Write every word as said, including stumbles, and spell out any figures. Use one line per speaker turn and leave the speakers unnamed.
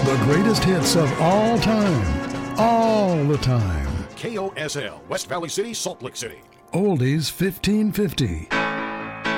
The greatest hits of all time. All the time.
K O S L, West Valley City, Salt Lake City.
Oldies fifteen fifty.